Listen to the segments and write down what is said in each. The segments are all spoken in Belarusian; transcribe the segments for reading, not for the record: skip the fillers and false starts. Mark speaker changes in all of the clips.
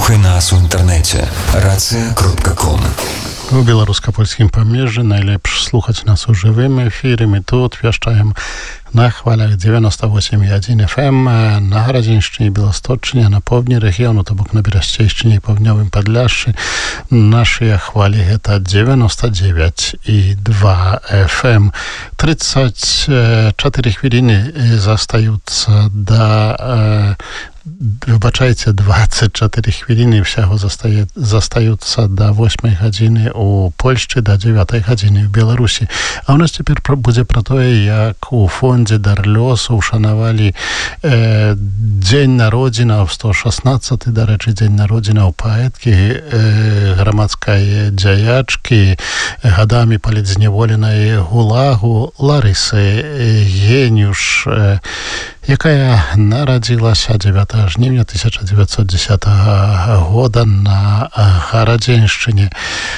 Speaker 1: Слухай нас у інтэрнэце racya.com.
Speaker 2: У беларуска-польскім памежжы найлепш слухаць нас у жывым эфіры. Мы тут вяшчаем на хвалях 98,1 FM на Гарадзеншчыне, Беласточчыне, на поўдні рэгіёну, то бок на Берасцейшчыне і паўднёвым Падляшшы. Нашыя хвалі гэта 99,2 FM. 34 хвіліны застаюцца да... Выбачайце, 24 хвіліны ўсяго застаюцца да 8 гадзіны у Польшчы, да 9 гадзіны ў Беларусі. А ў нас цяпер будзе пра тое, як у фондзе Дарлёсу ушанавалі дзень народзінаў, 116-й, дарэчы, дзень народзінаў паэткі, грамадскай дзяячкі, гадамі палітзняволенай ГУЛАГу Ларысы Геніюш, якая нарадзілася 9 жніўня 1910 года на Гарадзеншчыне.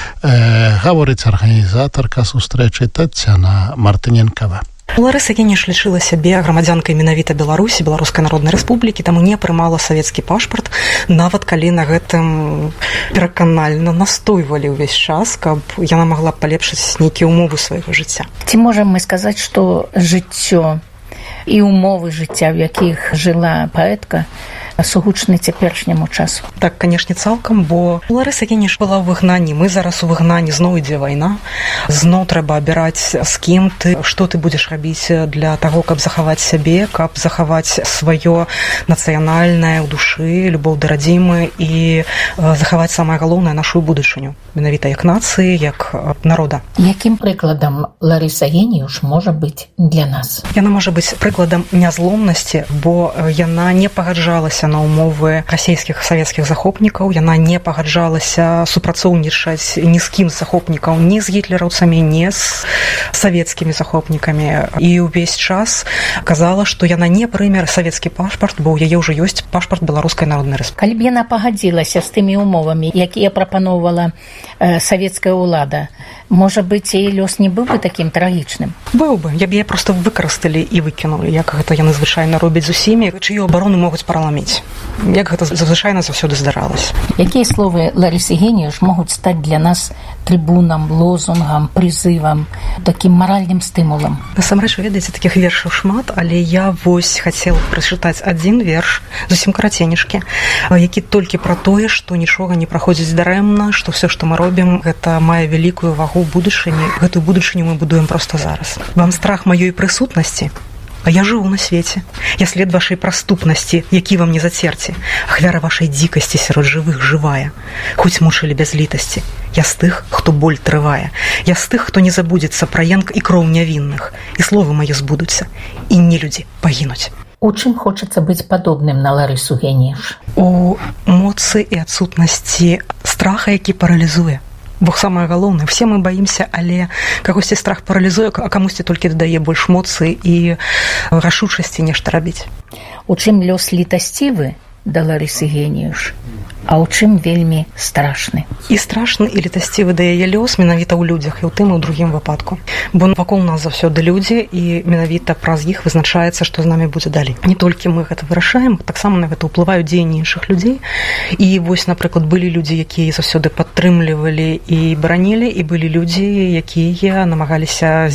Speaker 2: Гаворыць арганізатарка сустрэчы Тацяна Мартыненкова.
Speaker 3: Ларыса Геніюш лічыла сябе грамадзянкай менавіта Беларусі, Беларускай Народнай Рэспублікі, таму не прымала савецкі пашпарт, нават калі на гэтым пераканальна настойвалі ўвесь час, каб яна магла палепшыць нейкія ўмовы свайго жыцця.
Speaker 4: Ці можам мы сказаць, што жыццё і ўмовы жыцця, в якіх жыла паэтка, сугучны цяперашняму часу?
Speaker 3: Так, канешне, цалкам, бо Ларыса Геніюш была ў выгнанні. Мы зараз у выгнанні, зноў ідзе вайна. Зноў трэба абіраць, з кім ты, што ты будзеш рабіць для таго, каб захаваць сябе, каб захаваць сваё нацыянальнае ў душы, любоў да радзімы і захаваць самае галоўнае, нашу будучыню. Менавіта як нацыі, як народа.
Speaker 4: Якім прыкладам Ларыса Геніюш можа быць для нас?
Speaker 3: Яна можа быць прыкладам нязломнасці, бо яна не пагаджалася на умовы расійскіх савецкіх захопнікаў, яна не пагаджалася супрацоўнічаць ні з кім з захопнікаў, ні з гітлераўцамі, ні з савецкімі захопнікамі. І ўвесь час казала, што яна не прыме савецкі пашпарт, бо ў яе ўжо ёсць пашпарт Беларускай Народнай Рэспублікі.
Speaker 4: Калі б яна пагадзілася з тымі умовамі, якія прапаноўвала савецкая ўлада, можа быць, яе лёс не быў бы такім трагічным?
Speaker 3: Быў бы. Я б яе проста выкарысталі і выкінулі, як гэта яны звычайна робяць з усімі, чыю абарону могуць параламіць. Як гэта звычайна заўсёды здаралася.
Speaker 4: Якія словы Ларысы Геніюш могуць стаць для нас трыбунам, лозунгам, прызывам, такім маральным стымулам?
Speaker 3: Насамрэч, ведаеце, такіх вершаў шмат, але я вось хацела прачытаць адзін верш, зусім караценечкі, які толькі пра тое, што нічога не праходзіць дарэмна, што ўсё, што мы робім, гэта мае вялікую вагу ў будучыні. Гэтую будучыню мы будуем проста зараз. Вам страх маёй прысутнасці? А я жыву на свеце. Я след вашай праступнасці, які вам не зацерці. Ахвяра вашай дзікасці сярод жывых жывая. Хоць мучылі без літасці. Я з тых, хто боль трывае. Я з тых, хто не забудзецца пра янк і кроў нявінных. І словы мае збудуцца. І нелюдзі пагінуць.
Speaker 4: У чым хочацца быць падобным на Ларысу Геніюш?
Speaker 3: У моцы і адсутнасці страха, які паралізуе. Бо самае галоўнае, все мы баімся, але кагосьці страх паралізуе, а камусьці толькі дадае больш моцы і рашучасці нешта рабіць.
Speaker 4: У чым лёс літасцівы да Ларысы Геніюш, а ў чым вельмі страшны?
Speaker 3: І страшны, і літасцівы да яе лёс менавіта ў людзях, і ў тым, і ў другім выпадку. Бо вакол нас заўсёды людзі, і менавіта праз іх вызначаецца, што з намі будзе далей. Не толькі мы гэта вырашаем, таксама на гэта ўплываюць дзеянні іншых людзей. І вось, напрыклад, былі людзі, якія заўсёды падтрымлівалі і бранілі, і былі людзі, якія намагаліся